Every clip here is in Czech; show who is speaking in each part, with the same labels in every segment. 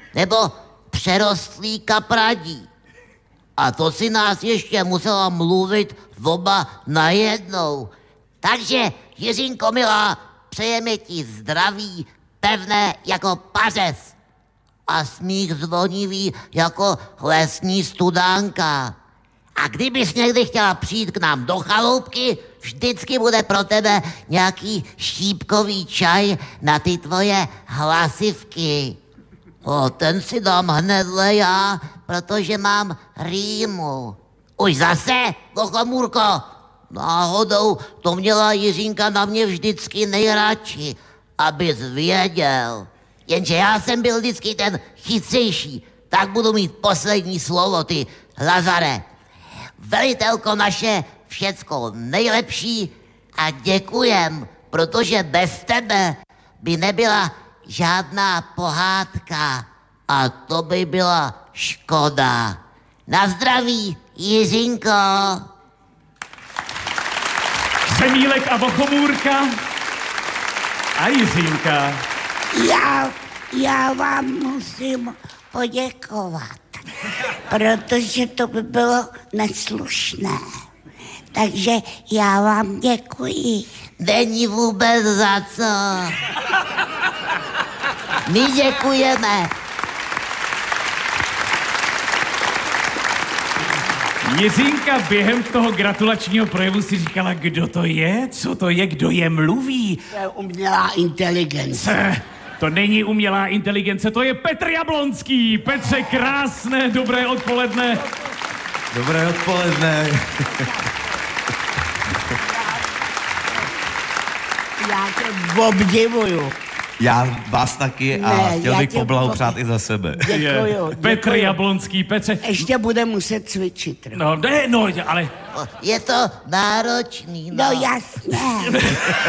Speaker 1: nebo přerostlý kapradí. A to si nás ještě musela mluvit oba najednou. Takže, Jiřinko milá, přejeme ti zdraví, pevné jako pařez a smích zvonivý jako lesní studánka. A kdybys někdy chtěla přijít k nám do chaloupky, vždycky bude pro tebe nějaký štípkový čaj na ty tvoje hlasivky. O, ten si dám hnedle já, protože mám rýmu. Už zase, Bohomůrko? Náhodou to měla Jiřinka na mě vždycky nejradši, abys věděl. Jenže já jsem byl vždycky ten chytřejší, tak budu mít poslední slovo, ty Lazare. Velitelko naše, všecko nejlepší a děkujem, protože bez tebe by nebyla žádná pohádka a to by byla škoda. Na zdraví, Jiřinko.
Speaker 2: Semílek a Bohomůrka a Jiřinka.
Speaker 3: Já vám musím poděkovat, protože to by bylo neslušné. Takže já vám děkuji.
Speaker 1: Není vůbec za co. My děkujeme.
Speaker 2: Jiřinka během toho gratulačního projevu si říkala, kdo to je, co to je, kdo je mluví.
Speaker 3: To je umělá inteligence.
Speaker 2: To není umělá inteligence, to je Petr Jablonský. Petře, krásné, dobré odpoledne.
Speaker 4: Dobré odpoledne.
Speaker 3: Já tě obdivuju.
Speaker 4: Já vás taky a chtěl bych poblahopřát i za sebe.
Speaker 3: Děkuju.
Speaker 2: Petr Jablonský, Petře.
Speaker 3: Ještě bude muset cvičit.
Speaker 2: Ale...
Speaker 1: Je to náročný, no.
Speaker 3: No jasně.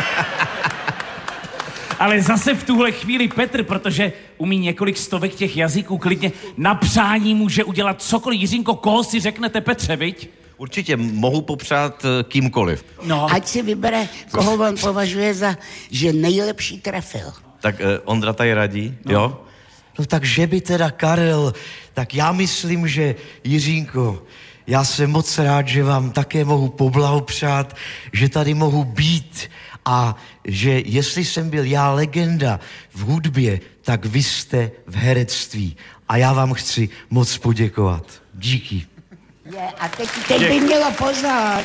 Speaker 2: Ale zase v tuhle chvíli Petr, protože umí několik stovek těch jazyků, klidně na přání může udělat cokoliv. Jiřinko, koho si řeknete, Petře, viď?
Speaker 4: Určitě mohu popřát kýmkoliv.
Speaker 3: No. Ať si vybere, koho on považuje za, že nejlepší trefil.
Speaker 4: Tak Ondra tady radí, jo? No takže by teda Karel, tak já myslím, že Jiřínko, já jsem moc rád, že vám také mohu poblahopřát, že tady mohu být a že jestli jsem byl já legenda v hudbě, tak vy jste v herectví. A já vám chci moc poděkovat. Díky.
Speaker 3: A teď by mělo pozor.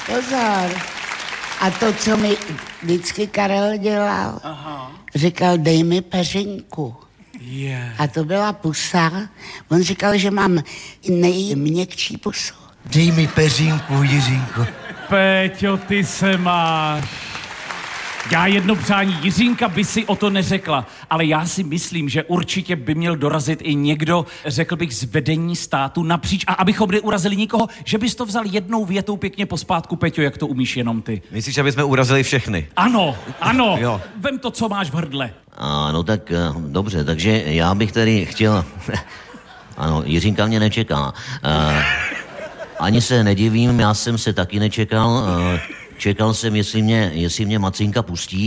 Speaker 3: A to, co mi vždycky Karel dělal, říkal, dej mi peřinku. A to byla pusa. On říkal, že mám nejměkčí pusu.
Speaker 4: Dej mi peřinku, Jiřínko.
Speaker 2: Péťo, ty se máš. Já jedno přání, Jiřinka by si o to neřekla, ale já si myslím, že určitě by měl dorazit i někdo, řekl bych, z vedení státu napříč, a abychom neurazili nikoho, že bys to vzal jednou větou pěkně pospátku, Peťo, jak to umíš jenom ty.
Speaker 4: Myslíš, aby jsme urazili všechny?
Speaker 2: Ano,
Speaker 4: Jo.
Speaker 2: Vem to, co máš v hrdle.
Speaker 1: No tak dobře, takže já bych tady chtěl... Ano, Jiřinka mě nečeká. Ani se nedivím, já jsem se taky nečekal. Čekal jsem, jestli mě Macinka pustí,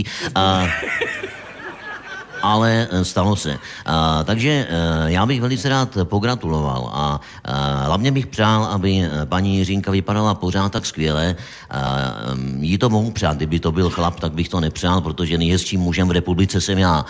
Speaker 1: ale stalo se. Takže já bych velice rád pogratuloval a hlavně bych přál, aby paní Jiřinka vypadala pořád tak skvěle. Jí to mohu přát, kdyby to byl chlap, tak bych to nepřál, protože nejhezčím mužem v republice jsem já.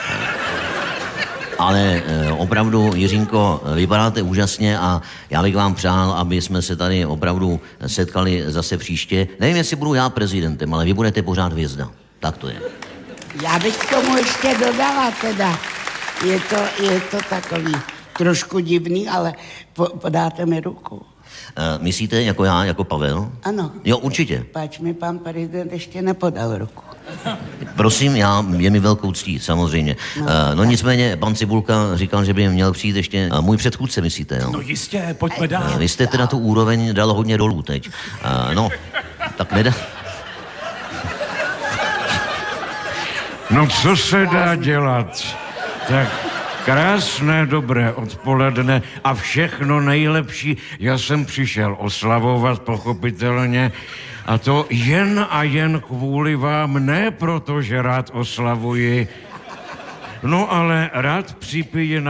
Speaker 1: Ale opravdu, Jiřinko, vypadáte úžasně a já bych vám přál, aby jsme se tady opravdu setkali zase příště. Nevím, jestli budu já prezidentem, ale vy budete pořád hvězda. Tak to je.
Speaker 3: Já bych k tomu ještě dodala teda. Je to takový trošku divný, ale podáte mi ruku.
Speaker 1: Myslíte jako já, jako Pavel?
Speaker 3: Ano.
Speaker 1: Jo, určitě.
Speaker 3: Páč mi pan prezident ještě nepodal ruku.
Speaker 1: Prosím, je mi velkou ctí, samozřejmě. No nicméně, pan Cibulka říkal, že by měl přijít ještě můj předchůdce, myslíte, jo?
Speaker 2: No jistě, pojďme dál.
Speaker 1: Vy jste teda tu úroveň dal hodně dolů teď. Tak nedá...
Speaker 5: No co se dá dělat? Tak krásné dobré odpoledne a všechno nejlepší. Já jsem přišel oslavovat, pochopitelně, a to jen a jen kvůli vám, ne proto, že rád oslavuji, no ale rád připiji na